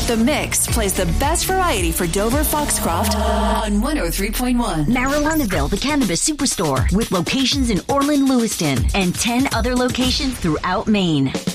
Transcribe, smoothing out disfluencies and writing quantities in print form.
The Mix plays the best variety for Dover Foxcroft on 103.1. Marilynaville, the Cannabis Superstore, with locations in Orland, Lewiston, and 10 other locations throughout Maine.